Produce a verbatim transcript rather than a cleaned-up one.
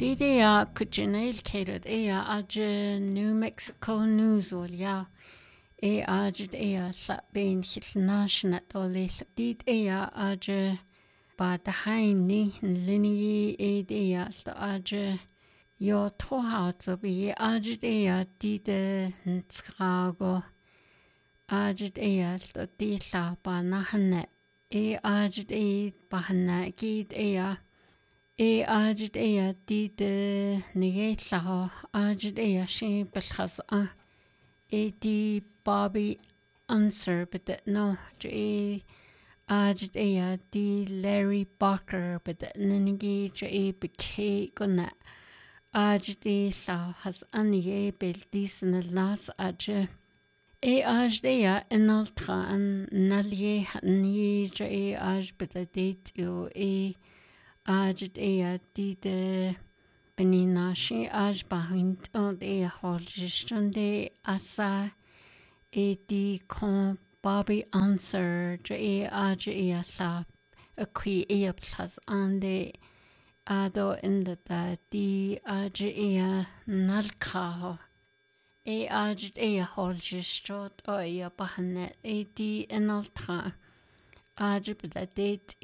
Didea kuchinail catered ea aje New Mexico News ya e aje ea sabin hitnashnat ole did ea aje ba dahaini linii e ea sto aje yo trohaut be aje ea dide ntsrago aje ea sto di la ba nahne e aje e bahna gid ea E ajit ea di de nigelaho ajit ea shi belhas a e di Bobby answer but no e ajit ea di Larry Barker but ninigi e beke gonna ajit e la has anige bel dis na las aje e ajit ea enaltra an nalie ni e aj but det yo e Ajit ea di de beninashi aj behind on e holgestunde asa e di con Bobby answer e aj ea la a qui ea plus ande ado in the da di aj ea nalka e ajit ea holgestot o ea bahane e di enaltra ajit da det